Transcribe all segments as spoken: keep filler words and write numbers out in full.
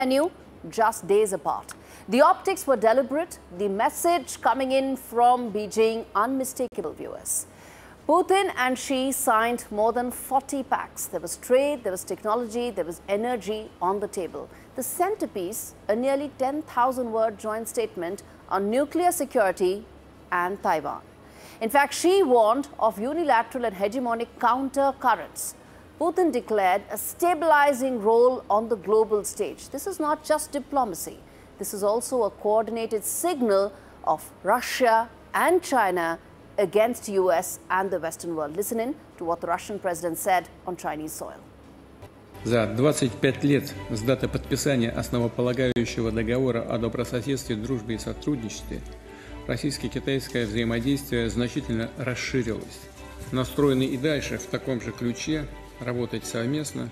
venue just days apart. The optics were deliberate, the message coming in from Beijing unmistakable, viewers. Putin and Xi signed more than forty pacts. There was trade, there was technology, there was energy on the table. The centerpiece, a nearly ten thousand word joint statement on nuclear security and Taiwan. In fact, Xi warned of unilateral and hegemonic counter currents. Putin declared a stabilizing role on the global stage. This is not just diplomacy. This is also a coordinated signal of Russia and China against the U S and the Western world. Listen in to what the Russian president said on Chinese soil. За двадцать пять лет с даты подписания основополагающего договора о добрососедстве, дружбе и сотрудничестве российско-китайское взаимодействие значительно расширилось. Настроены и дальше в таком же ключе работать совместно.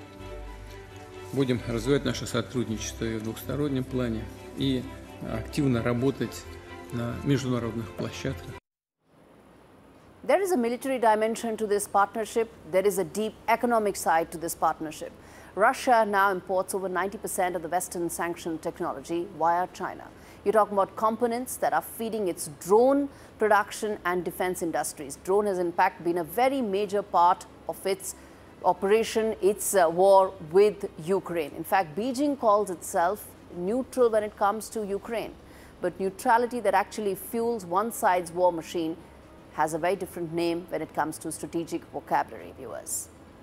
Будем развивать наше сотрудничество и в двухстороннем плане и активно работать на международных площадках. There is a military dimension to this partnership. There is a deep economic side to this partnership. Russia now imports over ninety percent of the Western sanctioned technology via China. You're talking about components that are feeding its drone production and defense industries. Drone has in fact been a very major part of its operation, its uh, war with Ukraine. In fact, Beijing calls itself neutral when it comes to Ukraine. But neutrality that actually fuels one side's war machine has a very different name when it comes to strategic vocabulary, viewers.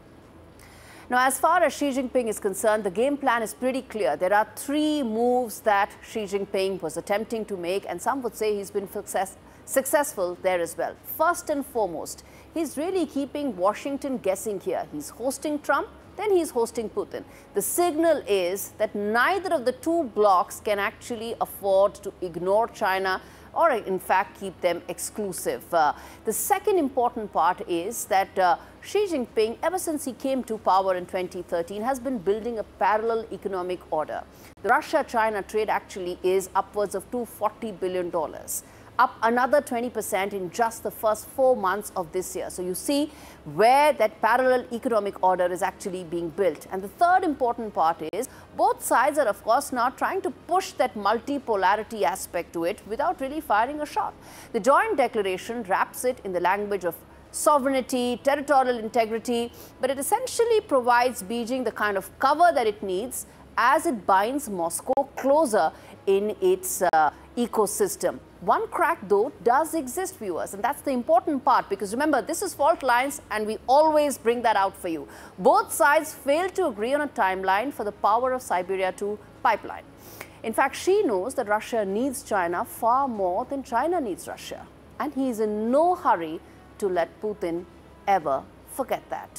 Now, as far as Xi Jinping is concerned, the game plan is pretty clear. There are three moves that Xi Jinping was attempting to make, and some would say he's been success successful there as well. First and foremost, he's really keeping Washington guessing here. He's hosting Trump, then he's hosting Putin. The signal is that neither of the two blocs can actually afford to ignore China or in fact keep them exclusive. Uh, the second important part is that uh, Xi Jinping, ever since he came to power in twenty thirteen, has been building a parallel economic order. The Russia-China trade actually is upwards of two hundred forty billion dollars. Up another twenty percent in just the first four months of this year. So you see where that parallel economic order is actually being built. And the third important part is both sides are, of course, now trying to push that multipolarity aspect to it without really firing a shot. The joint declaration wraps it in the language of sovereignty, territorial integrity, but it essentially provides Beijing the kind of cover that it needs as it binds Moscow closer in its uh, ecosystem. One crack, though, does exist, viewers, and that's the important part, because remember, this is fault lines and we always bring that out for you. Both sides failed to agree on a timeline for the Power of Siberia two pipeline. In fact, Xi knows that Russia needs China far more than China needs Russia, and he is in no hurry to let Putin ever forget that.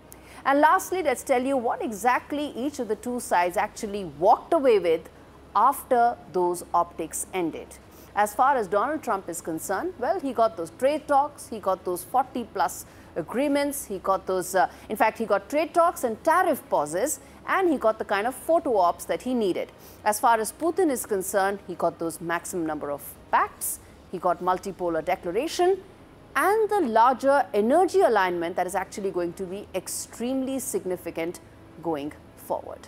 And lastly, let's tell you what exactly each of the two sides actually walked away with after those optics ended. As far as Donald Trump is concerned, well, he got those trade talks, he got those forty plus agreements, he got those, uh, in fact, he got trade talks and tariff pauses, and he got the kind of photo ops that he needed. As far as Putin is concerned, he got those maximum number of pacts, he got multipolar declaration, and the larger energy alignment that is actually going to be extremely significant going forward.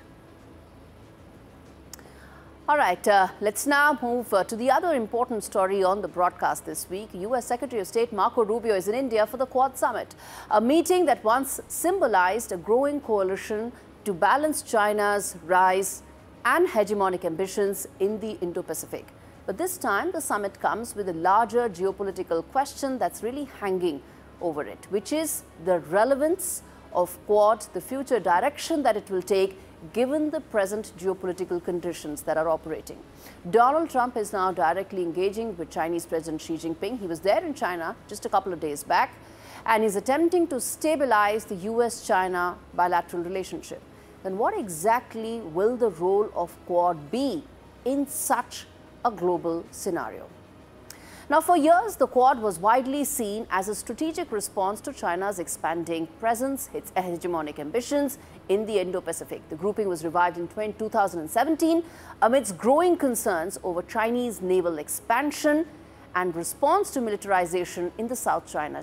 All right, uh, let's now move uh, to the other important story on the broadcast this week. U S Secretary of State Marco Rubio is in India for the Quad Summit, a meeting that once symbolized a growing coalition to balance China's rise and hegemonic ambitions in the Indo-Pacific. But this time, the summit comes with a larger geopolitical question that's really hanging over it, which is the relevance of Quad, the future direction that it will take given the present geopolitical conditions that are operating. Donald Trump is now directly engaging with Chinese President Xi Jinping. He was there in China just a couple of days back, and is attempting to stabilize the U S China bilateral relationship. Then what exactly will the role of Quad be in such a global scenario? Now, for years, the Quad was widely seen as a strategic response to China's expanding presence, its hegemonic ambitions in the Indo-Pacific. The grouping was revived in two thousand seventeen amidst growing concerns over Chinese naval expansion and response to militarization in the South China Sea.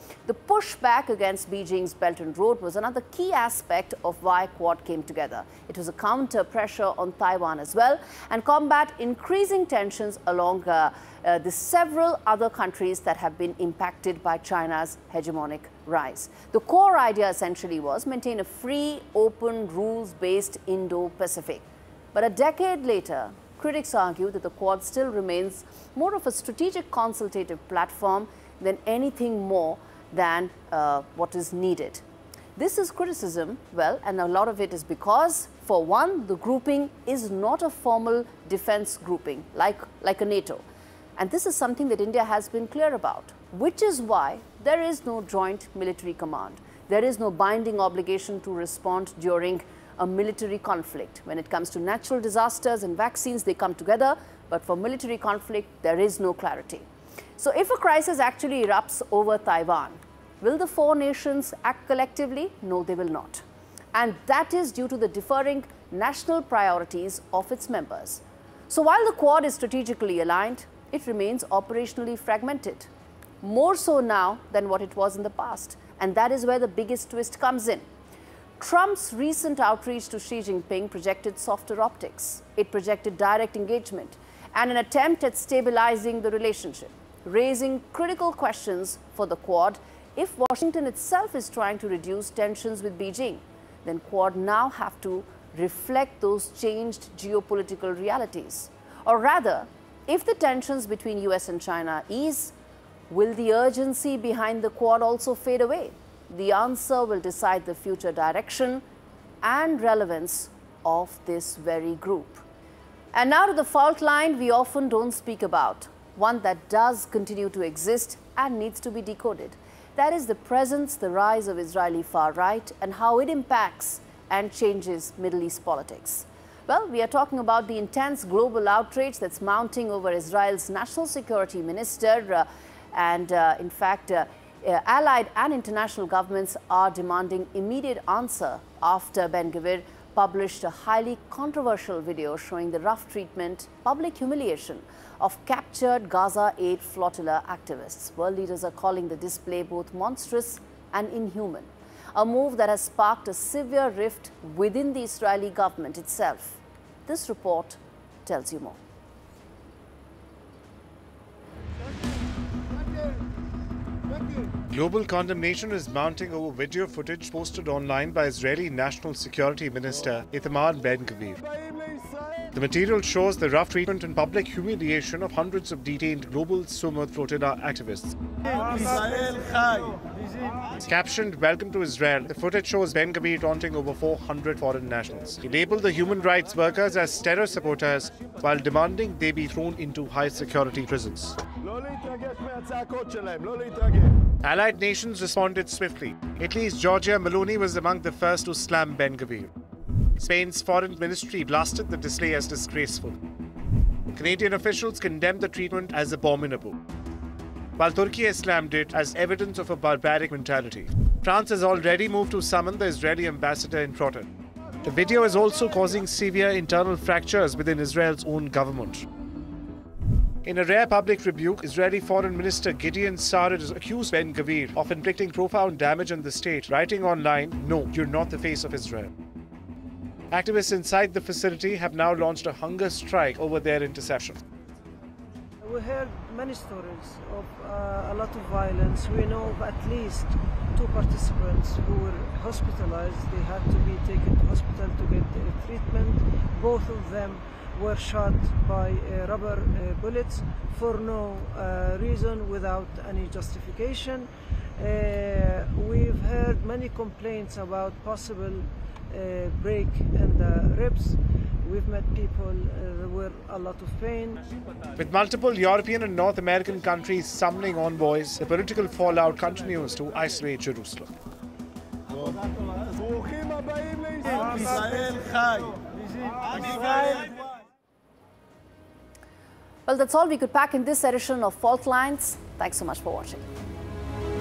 The pushback against Beijing's Belt and Road was another key aspect of why Quad came together. It was a counter pressure on Taiwan as well and combat increasing tensions along uh, uh, the several other countries that have been impacted by China's hegemonic rise. The core idea essentially was maintain a free, open, rules-based Indo-Pacific. But a decade later, critics argue that the Quad still remains more of a strategic consultative platform than anything more than uh, what is needed. This is criticism, well, and a lot of it is because, for one, the grouping is not a formal defense grouping like, like a NATO. And this is something that India has been clear about, which is why there is no joint military command. There is no binding obligation to respond during a military conflict. When it comes to natural disasters and vaccines, they come together, but for military conflict, there is no clarity. So if a crisis actually erupts over Taiwan, will the four nations act collectively? No, they will not. And that is due to the differing national priorities of its members. So while the Quad is strategically aligned, it remains operationally fragmented, more so now than what it was in the past. And that is where the biggest twist comes in. Trump's recent outreach to Xi Jinping projected softer optics. It projected direct engagement and an attempt at stabilizing the relationship, raising critical questions for the Quad. If Washington itself is trying to reduce tensions with Beijing, then Quad now have to reflect those changed geopolitical realities. Or rather, if the tensions between U S and China ease, will the urgency behind the Quad also fade away? The answer will decide the future direction and relevance of this very group. And now to the fault line we often don't speak about, one that does continue to exist and needs to be decoded. That is the presence, the rise of Israeli far right and how it impacts and changes Middle East politics. Well, we are talking about the intense global outrage that's mounting over Israel's national security minister. Uh, and uh, in fact, uh, uh, allied and international governments are demanding immediate answer after Ben-Gvir published a highly controversial video showing the rough treatment, public humiliation of captured Gaza Aid Flotilla activists. World leaders are calling the display both monstrous and inhuman, a move that has sparked a severe rift within the Israeli government itself. This report tells you more. Global condemnation is mounting over video footage posted online by Israeli National Security Minister Itamar Ben-Gvir. The material shows the rough treatment and public humiliation of hundreds of detained Global Sumud Flotilla activists. Captioned "Welcome to Israel," the footage shows Ben-Gvir taunting over four hundred foreign nationals. He labelled the human rights workers as terror supporters while demanding they be thrown into high-security prisons. Allied nations responded swiftly. Italy's Giorgia Meloni was among the first to slam Ben-Gvir. Spain's foreign ministry blasted the display as disgraceful. Canadian officials condemned the treatment as abominable, while Turkey has slammed it as evidence of a barbaric mentality. France has already moved to summon the Israeli ambassador in protest. The video is also causing severe internal fractures within Israel's own government. In a rare public rebuke, Israeli Foreign Minister Gideon Sa'ar accused Ben-Gvir of inflicting profound damage on the state, writing online, "No, you're not the face of Israel." Activists inside the facility have now launched a hunger strike over their interception. We heard many stories of uh, a lot of violence. We know of at least two participants who were hospitalized. They had to be taken to hospital to get uh, treatment. Both of them were shot by uh, rubber uh, bullets for no uh, reason, without any justification. Uh, we've heard many complaints about possible uh, break in the ribs. We've met people uh, with a lot of pain. With multiple European and North American countries summoning envoys, the political fallout continues to isolate Jerusalem. Well, that's all we could pack in this edition of Fault Lines. Thanks so much for watching.